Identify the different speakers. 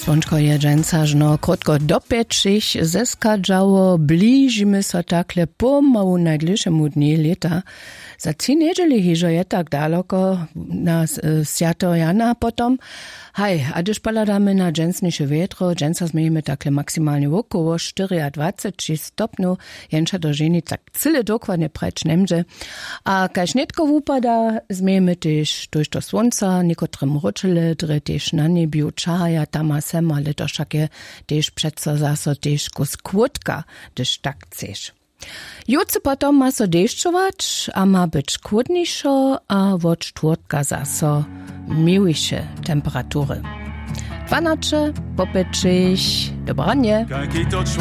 Speaker 1: Słonczko je dżęcażno, krótko do 5 zeskadzało, bliżymy so takle pomału najdliższemu dni lata. Za 3 niedzieli hižo je tak daleko na Święto Jana potom. Hej, a gdyż paladamy na dżęsniejsze wietro, dżęca zmienimy takle maksymalnie około 24 stopniów, jęcza do żeni tak cyle dokładnie precz nemże. A kaž netko upada, zmienimy też durch to słońca, niekotrym ruczele, dre też na niebiu czaja, tama sem, ale to však je też přeco zaso też kus kłódka, gdyż tak chceš. Jutro potom ma so deščować, a ma być chłodniejszo, a od czwartka zaso miłejsze temperatury. 12 po 5, dobranie.